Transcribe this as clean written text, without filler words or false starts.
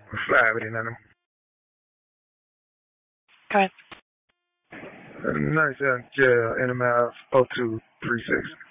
Fly with it, Nana. Go ahead. Nice, yeah, NMF 0236.